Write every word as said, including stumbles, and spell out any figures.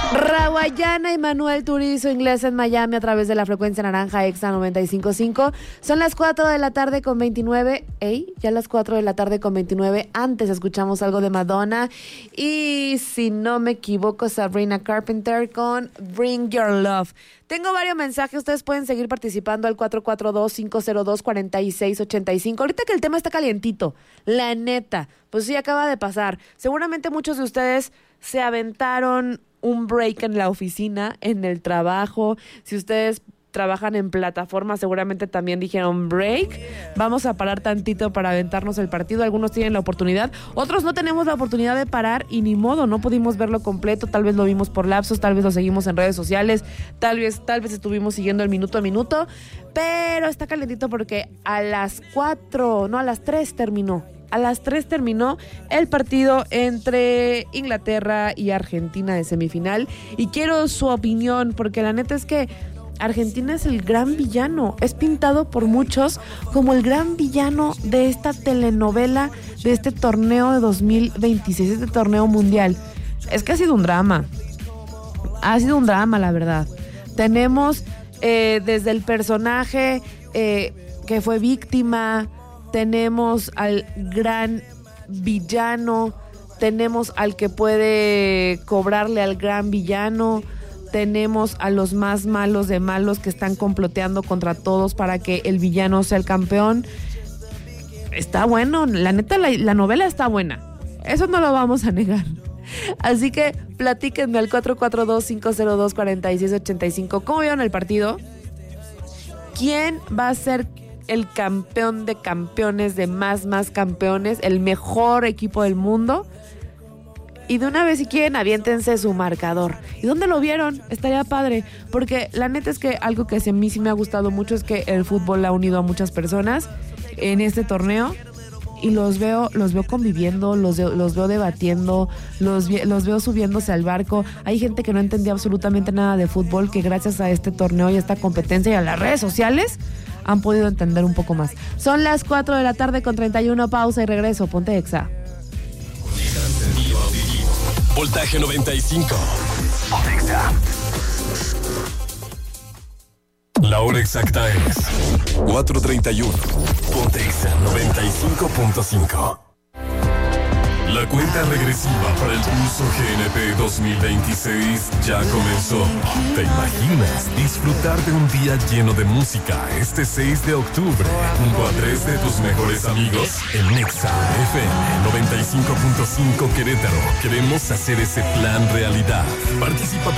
Rawayana y Manuel Turizo, Inglés en Miami a través de la frecuencia naranja Exa noventa y cinco punto cinco. Son las cuatro de la tarde con veintinueve. Ey, ya las cuatro de la tarde con veintinueve. Antes escuchamos algo de Madonna. Y si no me equivoco, Sabrina Carpenter con Bring Your Love. Tengo varios mensajes, ustedes pueden seguir participando al cuatro cuatro dos, cinco cero dos, cuatro seis ocho cinco. Ahorita que el tema está calientito, la neta, pues sí, acaba de pasar. Seguramente muchos de ustedes se aventaron un break en la oficina, en el trabajo. Si ustedes trabajan en plataforma, seguramente también dijeron break, vamos a parar tantito para aventarnos el partido. Algunos tienen la oportunidad, otros no tenemos la oportunidad de parar y ni modo, no pudimos verlo completo, tal vez lo vimos por lapsos, tal vez lo seguimos en redes sociales, tal vez, tal vez estuvimos siguiendo el minuto a minuto, pero está calentito porque a las cuatro, no, a las tres terminó. A las tres terminó el partido entre Inglaterra y Argentina de semifinal y quiero su opinión porque la neta es que Argentina es el gran villano, es pintado por muchos como el gran villano de esta telenovela, de este torneo de dos mil veintiséis, este torneo mundial. Es que ha sido un drama, ha sido un drama la verdad. Tenemos eh, desde el personaje eh, que fue víctima, tenemos al gran villano, tenemos al que puede cobrarle al gran villano, tenemos a los más malos de malos que están comploteando contra todos para que el villano sea el campeón. Está bueno, la neta la, la novela está buena, eso no lo vamos a negar. Así que platíquenme al cuatro cuatro dos, cinco cero dos, cuatro seis ocho cinco. ¿Cómo vieron el partido? ¿Quién va a ser el campeón de campeones, de más, más campeones, el mejor equipo del mundo? Y de una vez, si quieren, aviéntense su marcador. ¿Y dónde lo vieron? Estaría padre, porque la neta es que algo que a mí sí me ha gustado mucho es que el fútbol ha unido a muchas personas en este torneo y los veo, los veo conviviendo, los, los veo debatiendo, los, los veo subiéndose al barco. Hay gente que no entendía absolutamente nada de fútbol, que gracias a este torneo y a esta competencia y a las redes sociales han podido entender un poco más. Son las cuatro de la tarde con treinta y uno, pausa y regreso. Ponte Exa. Voltaje noventa y cinco. Ponte Exa. La hora exacta es cuatro treinta y uno. Ponte Exa noventa y cinco punto cinco. La cuenta regresiva para el curso G N P dos mil veintiséis ya comenzó. ¿Te imaginas disfrutar de un día lleno de música este seis de octubre junto a tres de tus mejores amigos? En Exa F M noventa y cinco punto cinco Querétaro queremos hacer ese plan realidad. Participa